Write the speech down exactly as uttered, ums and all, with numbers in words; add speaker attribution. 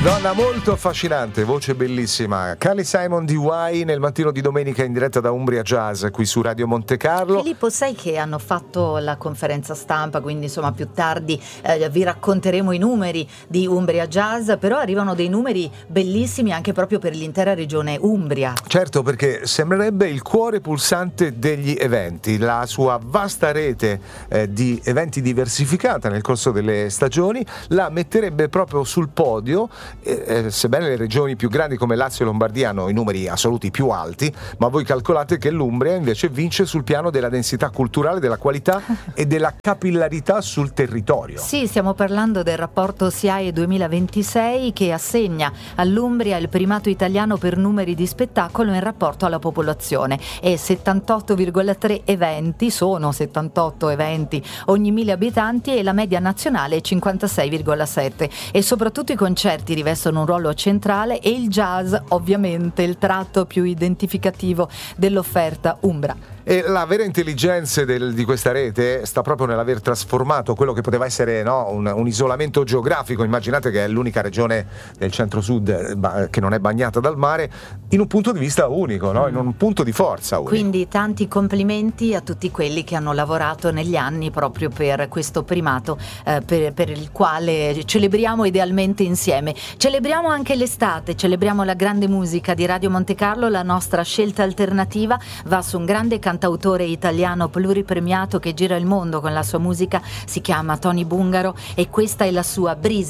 Speaker 1: Donna molto affascinante, voce bellissima. Carly Simon D Y nel mattino di domenica in diretta da Umbria Jazz qui su Radio Monte Carlo.
Speaker 2: Filippo, sai che hanno fatto la conferenza stampa, quindi insomma più tardi eh, vi racconteremo i numeri di Umbria Jazz, però arrivano dei numeri bellissimi anche proprio per l'intera regione Umbria.
Speaker 1: Certo, perché sembrerebbe il cuore pulsante degli eventi, la sua vasta rete eh, di eventi diversificata nel corso delle stagioni la metterebbe proprio sul podio. Eh, sebbene le regioni più grandi come Lazio e Lombardia hanno i numeri assoluti più alti, ma voi calcolate che l'Umbria invece vince sul piano della densità culturale, della qualità e della capillarità sul territorio.
Speaker 2: Sì, stiamo parlando del rapporto S I A E duemilaventisei che assegna all'Umbria il primato italiano per numeri di spettacolo in rapporto alla popolazione, e settantotto virgola tre eventi, sono settantotto eventi ogni mille abitanti, e la media nazionale è cinquantasei virgola sette, e soprattutto i concerti rivestono un ruolo centrale, e il jazz ovviamente il tratto più identificativo dell'offerta umbra.
Speaker 1: E la vera intelligenza del, di questa rete sta proprio nell'aver trasformato quello che poteva essere, no, un, un isolamento geografico. Immaginate che è l'unica regione del centro-sud che non è bagnata dal mare, in un punto di vista unico, no? In un punto di forza unico.
Speaker 2: Quindi tanti complimenti a tutti quelli che hanno lavorato negli anni proprio per questo primato eh, per, per il quale celebriamo idealmente insieme. Celebriamo anche l'estate, celebriamo la grande musica di Radio Monte Carlo. La nostra scelta alternativa va su un grande cantautore italiano pluripremiato che gira il mondo con la sua musica, si chiama Tony Bungaro, e questa è la sua Brisa.